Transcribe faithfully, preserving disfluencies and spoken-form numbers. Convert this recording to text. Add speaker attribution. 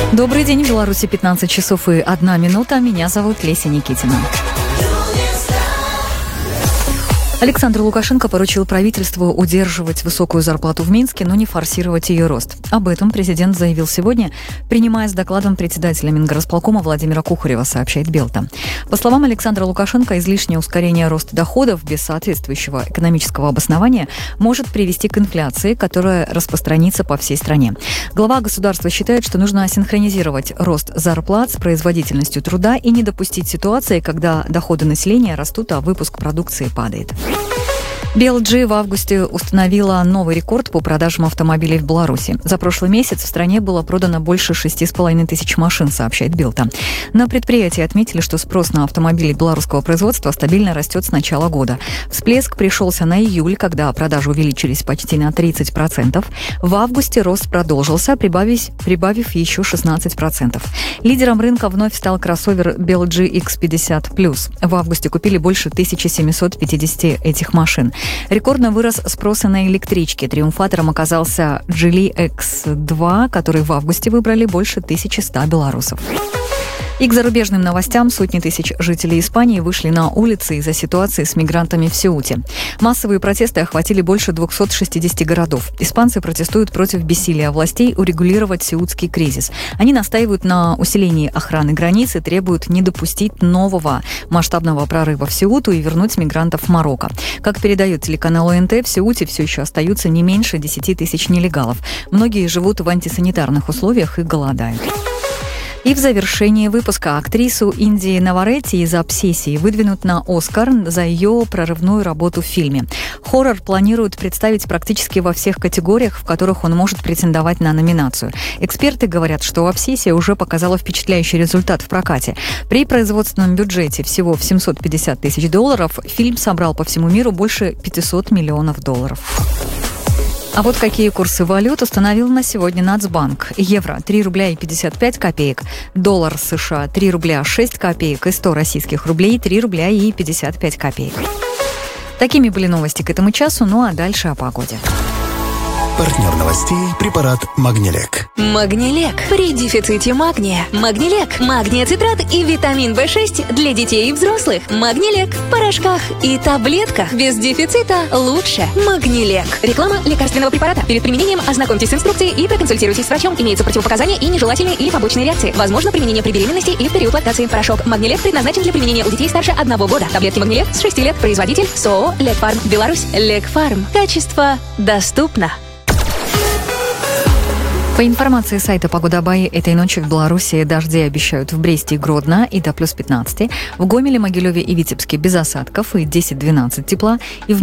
Speaker 1: Добрый день, в Беларуси пятнадцать часов и одна минута. Меня зовут Леся Никитина. Александр Лукашенко поручил правительству удерживать высокую зарплату в Минске, но не форсировать ее рост. Об этом президент заявил сегодня, принимая с докладом председателя Мингорисполкома Владимира Кухарева, сообщает Белта. По словам Александра Лукашенко, излишнее ускорение роста доходов без соответствующего экономического обоснования может привести к инфляции, которая распространится по всей стране. Глава государства считает, что нужно синхронизировать рост зарплат с производительностью труда и не допустить ситуации, когда доходы населения растут, а выпуск продукции падает. би эл джи в августе установила новый рекорд по продажам автомобилей в Беларуси. За прошлый месяц в стране было продано больше шести с половиной тысяч машин, сообщает Белта. На предприятии отметили, что спрос на автомобили белорусского производства стабильно растет с начала года. Всплеск пришелся на июль, когда продажи увеличились почти на тридцать процентов. В августе рост продолжился, прибавив, прибавив еще шестнадцать процентов. Лидером рынка вновь стал кроссовер би эл джи икс пятьдесят плюс. В августе купили больше тысячи семьсот пятьдесят этих машин. Рекордно вырос спрос на электрички. Триумфатором оказался Джили икс два, который в августе выбрали больше тысячи ста белорусов. И к зарубежным новостям сотни тысяч жителей Испании вышли на улицы из-за ситуации с мигрантами в Сеуте. Массовые протесты охватили больше двухсот шестидесяти городов. Испанцы протестуют против бессилия властей урегулировать сеутский кризис. Они настаивают на усилении охраны границ и требуют не допустить нового масштабного прорыва в Сеуту и вернуть мигрантов в Марокко. Как передает телеканал о эн тэ, в Сеуте все еще остаются не меньше десяти тысяч нелегалов. Многие живут в антисанитарных условиях и голодают. И в завершении выпуска актрису Инди Наваретти из «Обсессии» выдвинут на «Оскар» за ее прорывную работу в фильме. Хоррор планируют представить практически во всех категориях, в которых он может претендовать на номинацию. Эксперты говорят, что «Обсессия» уже показала впечатляющий результат в прокате. При производственном бюджете всего в семьсот пятьдесят тысяч долларов фильм собрал по всему миру больше пятисот миллионов долларов. А вот какие курсы валют установил на сегодня Нацбанк. Евро – три рубля и пятьдесят пять копеек, доллар США – три рубля шесть копеек и сто российских рублей – три рубля и пятьдесят пять копеек. Такими были новости к этому часу, ну а дальше о погоде.
Speaker 2: Партнер новостей – препарат Магнилек.
Speaker 3: Магнилек. При дефиците магния. Магнилек. Магния цитрат и витамин вэ шесть для детей и взрослых. Магнилек. В порошках и таблетках. Без дефицита лучше. Магнилек. Реклама лекарственного препарата. Перед применением ознакомьтесь с инструкцией и проконсультируйтесь с врачом. Имеются противопоказания и нежелательные или побочные реакции. Возможно применение при беременности и в период лактации. Порошок Магнилек предназначен для применения у детей старше одного года. Таблетки Магнилек с шести лет. Производитель СООО Лекфарм. Беларусь. Лекфарм. Качество доступно.
Speaker 1: По информации сайта «Погода.бай», этой ночью в Беларуси дожди обещают в Бресте и Гродно и до плюс пятнадцати, в Гомеле, Могилеве и Витебске без осадков и десять-двенадцать тепла, и в